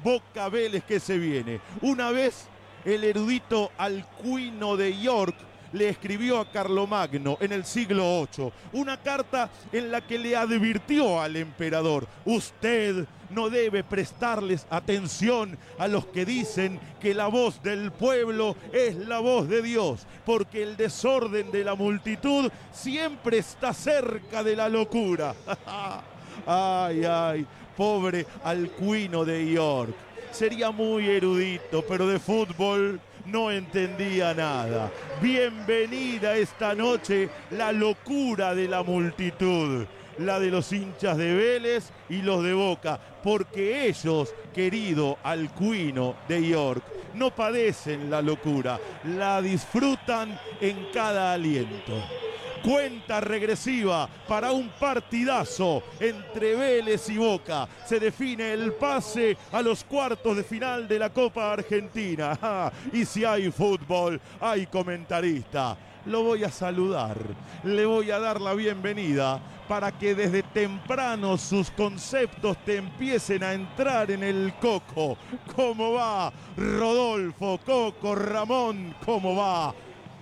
Boca Vélez que se viene. Una vez el erudito Alcuino de York le escribió a Carlomagno en el siglo VIII una carta en la que le advirtió al emperador: usted no debe prestarles atención a los que dicen que la voz del pueblo es la voz de Dios, porque el desorden de la multitud siempre está cerca de la locura. Ay, ay, pobre Alcuino de York. Sería muy erudito, pero de fútbol no entendía nada. Bienvenida esta noche la locura de la multitud, la de los hinchas de Vélez y los de Boca, porque ellos, querido Alcuino de York, no padecen la locura, la disfrutan en cada aliento. Cuenta regresiva para un partidazo entre Vélez y Boca. Se define el pase a los cuartos de final de la Copa Argentina. Y si hay fútbol, hay comentarista. Lo voy a saludar, le voy a dar la bienvenida para que desde temprano sus conceptos te empiecen a entrar en el coco. ¿Cómo va, Rodolfo Coco Ramón? ¿Cómo va,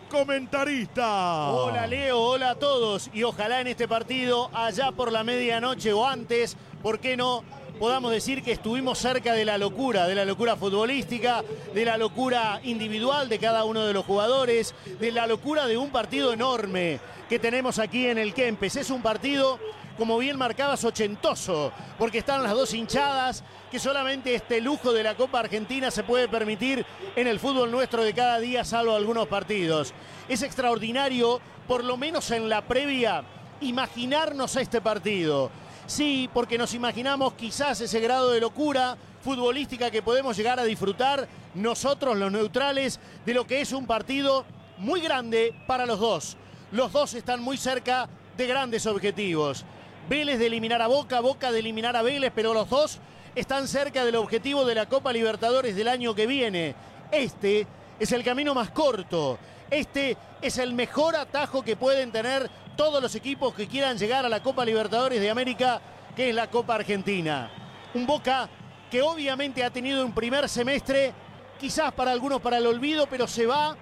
comentarista? Hola Leo, hola a todos, y ojalá en este partido, allá por la medianoche o antes, ¿por qué no?, podamos decir que estuvimos cerca de la locura futbolística, de la locura individual de cada uno de los jugadores, de la locura de un partido enorme que tenemos aquí en el Kempes. Es un partido, como bien marcabas, ochentoso, porque están las dos hinchadas, que solamente este lujo de la Copa Argentina se puede permitir en el fútbol nuestro de cada día, salvo algunos partidos. Es extraordinario, por lo menos en la previa, imaginarnos este partido. Sí, porque nos imaginamos quizás ese grado de locura futbolística que podemos llegar a disfrutar nosotros, los neutrales, de lo que es un partido muy grande para los dos. Los dos están muy cerca de grandes objetivos. Vélez de eliminar a Boca, Boca de eliminar a Vélez, pero los dos están cerca del objetivo de la Copa Libertadores del año que viene. Este es el camino más corto. Este es el mejor atajo que pueden tener todos los equipos que quieran llegar a la Copa Libertadores de América, que es la Copa Argentina. Un Boca que obviamente ha tenido un primer semestre, quizás para algunos para el olvido, pero se va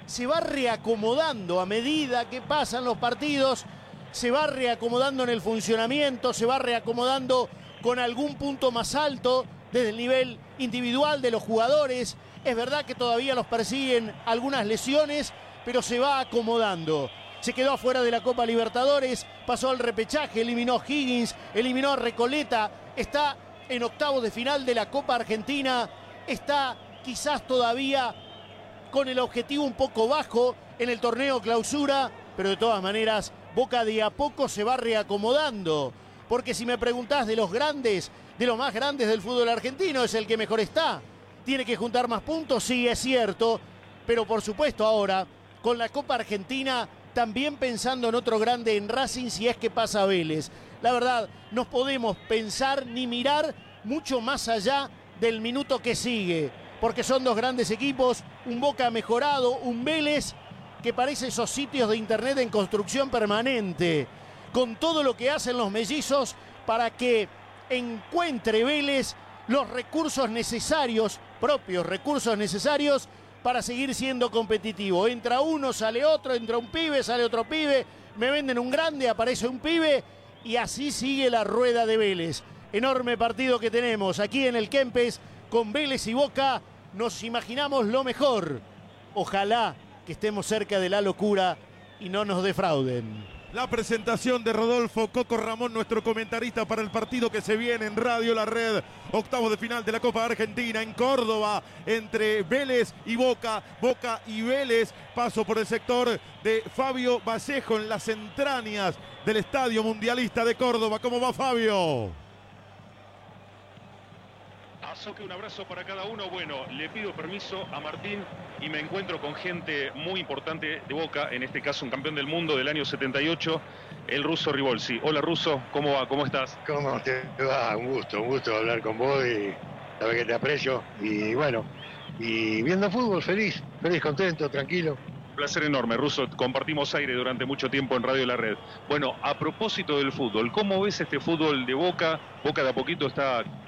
reacomodando a medida que pasan los partidos, se va reacomodando en el funcionamiento, se va reacomodando con algún punto más alto desde el nivel individual de los jugadores. Es verdad que todavía los persiguen algunas lesiones, pero se va acomodando. Se quedó afuera de la Copa Libertadores, pasó al repechaje, eliminó a Higgins, eliminó a Recoleta, está en octavos de final de la Copa Argentina, está quizás todavía con el objetivo un poco bajo en el torneo clausura, pero de todas maneras Boca de a poco se va reacomodando, porque si me preguntás de los grandes, de los más grandes del fútbol argentino, es el que mejor está. Tiene que juntar más puntos, sí, es cierto, pero por supuesto ahora, con la Copa Argentina, también pensando en otro grande, en Racing, si es que pasa a Vélez. La verdad, no podemos pensar ni mirar mucho más allá del minuto que sigue, porque son dos grandes equipos, un Boca mejorado, un Vélez que parece esos sitios de internet en construcción permanente, con todo lo que hacen los mellizos para que encuentre Vélez los recursos necesarios, propios recursos necesarios, para seguir siendo competitivo. Entra uno, sale otro, entra un pibe, sale otro pibe, me venden un grande, aparece un pibe, y así sigue la rueda de Vélez. Enorme partido que tenemos aquí en el Kempes con Vélez y Boca. Nos imaginamos lo mejor. Ojalá que estemos cerca de la locura y no nos defrauden. La presentación de Rodolfo Coco Ramón, nuestro comentarista para el partido que se viene en Radio La Red. Octavos de final de la Copa Argentina en Córdoba, entre Vélez y Boca. Boca y Vélez. Paso por el sector de Fabio Vallejo en las entrañas del Estadio Mundialista de Córdoba. ¿Cómo va, Fabio? Azoque, un abrazo para cada uno. Bueno, le pido permiso a Martín y me encuentro con gente muy importante de Boca, en este caso un campeón del mundo del año 78, el ruso Ribolsi. Hola, Ruso, ¿cómo va? ¿Cómo estás? ¿Cómo te va? Un gusto hablar con vos y sabes que te aprecio. Y bueno, y viendo fútbol, feliz, contento, tranquilo. Placer enorme, Ruso. Compartimos aire durante mucho tiempo en Radio La Red. Bueno, a propósito del fútbol, ¿cómo ves este fútbol de Boca? Boca de a poquito está